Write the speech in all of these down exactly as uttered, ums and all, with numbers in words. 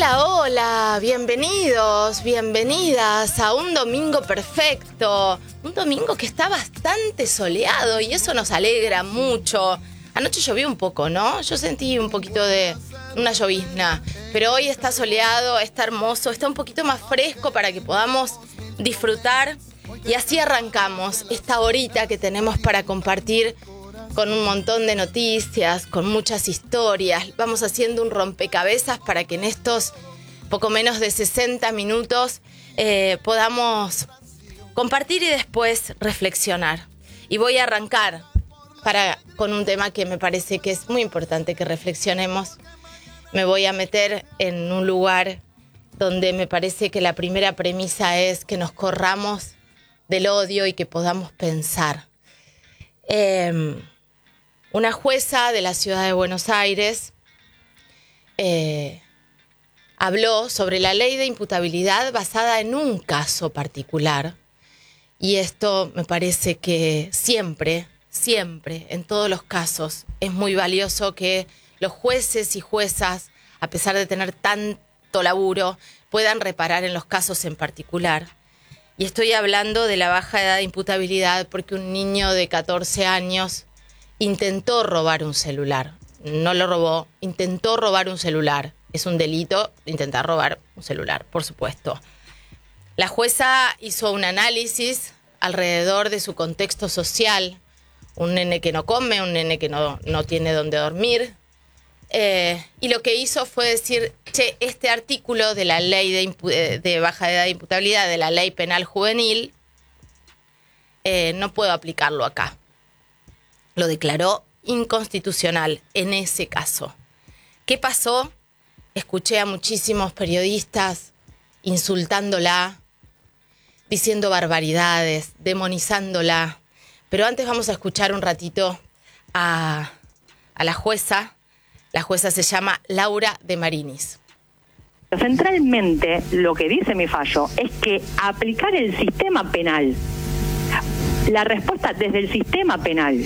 Hola, hola, bienvenidos, bienvenidas a un domingo perfecto, un domingo que está bastante soleado y eso nos alegra mucho. Anoche llovió un poco, ¿no? Yo sentí un poquito de una llovizna, pero hoy está soleado, está hermoso, está un poquito más fresco para que podamos disfrutar y así arrancamos esta horita que tenemos para compartir con un montón de noticias, con muchas historias. Vamos haciendo un rompecabezas para que en estos poco menos de sesenta minutos eh, podamos compartir y después reflexionar. Y voy a arrancar para, con un tema que me parece que es muy importante que reflexionemos. Me voy a meter en un lugar donde me parece que la primera premisa es que nos corramos del odio y que podamos pensar. Eh, Una jueza de la ciudad de Buenos Aires eh, habló sobre la ley de imputabilidad basada en un caso particular. Y esto me parece que siempre, siempre, en todos los casos, es muy valioso que los jueces y juezas, a pesar de tener tanto laburo, puedan reparar en los casos en particular. Y estoy hablando de la baja edad de imputabilidad porque un niño de catorce años intentó robar un celular. No lo robó, intentó robar un celular. Es un delito intentar robar un celular, por supuesto. La jueza hizo un análisis alrededor de su contexto social. Un nene que no come, un nene que no, no tiene dónde dormir. Eh, y lo que hizo fue decir, che, este artículo de la ley de, impu- de baja edad de imputabilidad, de la ley penal juvenil, eh, no puedo aplicarlo acá. Lo declaró inconstitucional en ese caso. ¿Qué pasó? Escuché a muchísimos periodistas insultándola, diciendo barbaridades, demonizándola. Pero antes vamos a escuchar un ratito a, a la jueza. La jueza se llama Laura de Marinis. Centralmente, lo que dice mi fallo es que aplicar el sistema penal, la respuesta desde el sistema penal,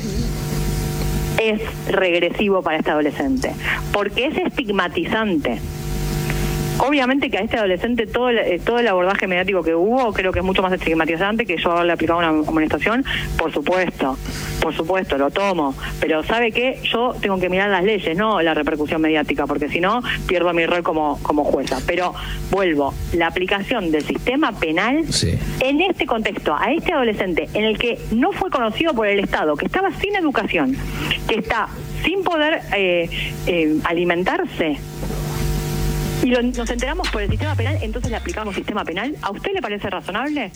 es regresivo para este adolescente, porque es estigmatizante. Obviamente que a este adolescente todo el, todo el abordaje mediático que hubo creo que es mucho más estigmatizante que yo haberle aplicado una amonestación, por supuesto, por supuesto, lo tomo, pero ¿sabe qué? Yo tengo que mirar las leyes, no la repercusión mediática, porque si no pierdo mi rol como, como jueza. Pero vuelvo, la aplicación del sistema penal sí. En este contexto, a este adolescente en el que no fue conocido por el Estado, que estaba sin educación, que está sin poder eh, eh, alimentarse, y lo, nos enteramos por el sistema penal, entonces le aplicamos sistema penal. ¿A usted le parece razonable?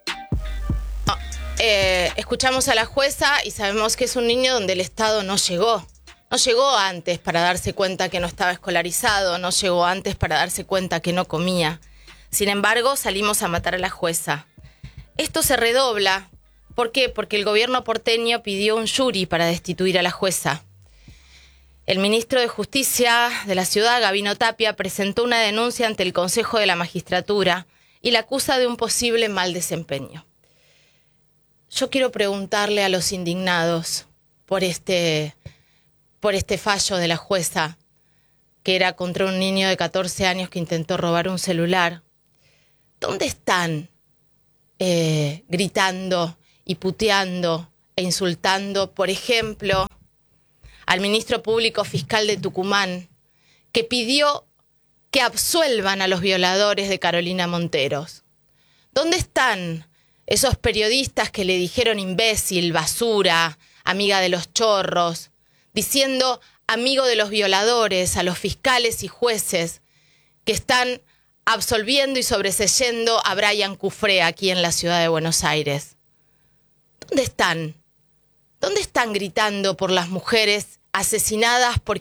No, eh, escuchamos a la jueza y sabemos que es un niño donde el Estado no llegó. No llegó antes para darse cuenta que no estaba escolarizado, no llegó antes para darse cuenta que no comía. Sin embargo, salimos a matar a la jueza. Esto se redobla. ¿Por qué? Porque el gobierno porteño pidió un jury para destituir a la jueza. El ministro de Justicia de la ciudad, Gabino Tapia, presentó una denuncia ante el Consejo de la Magistratura y la acusa de un posible mal desempeño. Yo quiero preguntarle a los indignados por este, por este fallo de la jueza, que era contra un niño de catorce años que intentó robar un celular. ¿Dónde están eh, gritando y puteando e insultando, por ejemplo, al ministro público fiscal de Tucumán, que pidió que absuelvan a los violadores de Carolina Monteros? ¿Dónde están esos periodistas que le dijeron imbécil, basura, amiga de los chorros, diciendo amigo de los violadores a los fiscales y jueces que están absolviendo y sobreseyendo a Brian Cufré aquí en la ciudad de Buenos Aires? ¿Dónde están? ¿Dónde están gritando por las mujeres asesinadas por